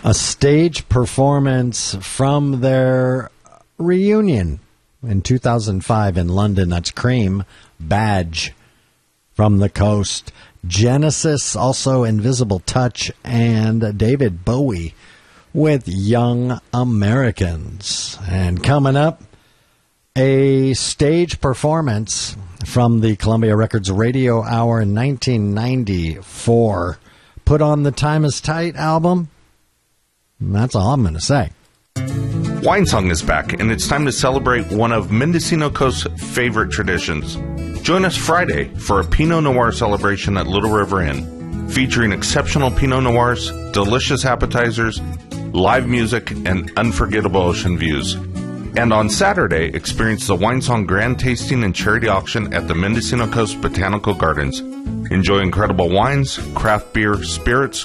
A stage performance from their reunion in 2005 in London. That's Cream, Badge from the Coast. Genesis, also Invisible Touch, and David Bowie with Young Americans. And coming up, a stage performance from the Columbia Records Radio Hour in 1994. Put on the Time Is Tight album. That's all I'm going to say. Wine Song is back, and it's time to celebrate one of Mendocino Coast's favorite traditions. Join us Friday for a Pinot Noir celebration at Little River Inn, featuring exceptional Pinot Noirs, delicious appetizers, live music, and unforgettable ocean views. And on Saturday, experience the Wine Song Grand Tasting and Charity Auction at the Mendocino Coast Botanical Gardens. Enjoy incredible wines, craft beer, spirits,